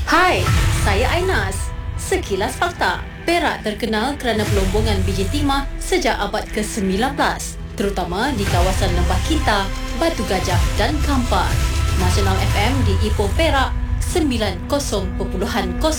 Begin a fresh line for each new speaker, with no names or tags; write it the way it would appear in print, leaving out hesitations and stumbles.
Hai, saya Ainas. Sekilas fakta. Perak terkenal kerana pelombongan biji timah sejak abad ke-19, terutama di kawasan Lembah Kinta, Batu Gajah dan Kampar. Nasional FM di Ipoh Perak 90.0